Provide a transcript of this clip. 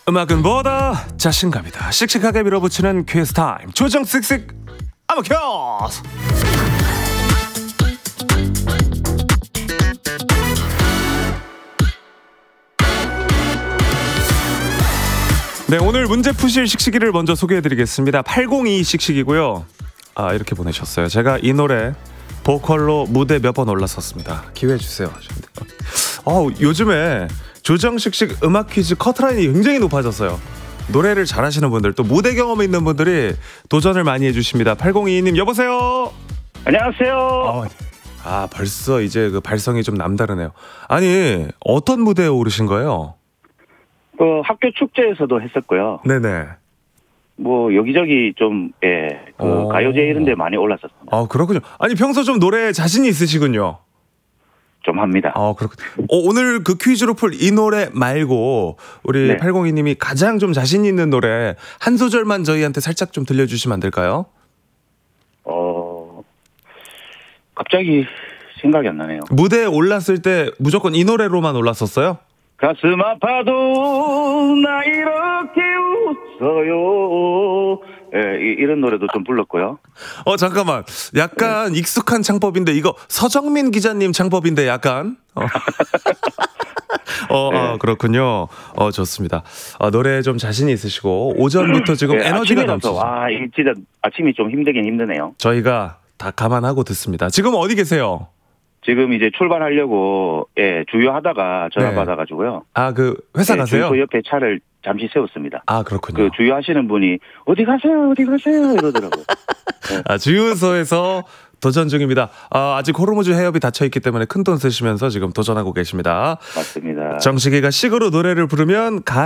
음악은 뭐다 자신감이다. 씩씩하게 밀어붙이는 퀴즈 타임. 조정 씩씩 아마 퀴즈. 네, 오늘 문제 푸실 씩씩이를 먼저 소개해드리겠습니다. 802 씩씩이고요. 이렇게 보내셨어요. 제가 이 노래 보컬로 무대 몇 번 올랐었습니다. 기회 주세요. 요즘에 조정식식 음악 퀴즈 커트라인이 굉장히 높아졌어요. 노래를 잘하시는 분들, 또 무대 경험이 있는 분들이 도전을 많이 해주십니다. 8022님 여보세요. 안녕하세요. 벌써 이제 그 발성이 좀 남다르네요. 아니, 어떤 무대에 오르신 거예요? 그 학교 축제에서도 했었고요. 네네. 뭐 여기저기 좀 가요제 이런 데 많이 올랐었습니다. 그렇군요. 아니, 평소 좀 노래에 자신이 있으시군요. 좀 합니다. 그렇군요. 오늘 그 퀴즈로 풀 이 노래 말고 우리 802님이 가장 좀 자신 있는 노래 한 소절만 저희한테 살짝 좀 들려주시면 안 될까요? 갑자기 생각이 안 나네요. 무대에 올랐을 때 무조건 이 노래로만 올랐었어요? 가슴 아파도 나 이렇게 웃어요. 이런 노래도 좀 불렀고요. 잠깐만. 약간 익숙한 창법인데 이거 서정민 기자님 창법인데 약간. 그렇군요. 좋습니다. 노래에 좀 자신이 있으시고 오전부터 지금 에너지가 넘치죠. 진짜 아침이 좀 힘들긴 힘드네요. 저희가 다 감안하고 듣습니다. 지금 어디 계세요? 지금 이제 출발하려고 주유하다가 전화 받아가지고요. 그 회사 가세요? 주유소 옆에 차를 잠시 세웠습니다. 그렇군요. 그 주유하시는 분이 어디 가세요 이러더라고요. 주유소에서 도전 중입니다. 아직 호르무즈 해협이 닫혀있기 때문에 큰돈 쓰시면서 지금 도전하고 계십니다. 맞습니다. 정식이가 식으로 노래를 부르면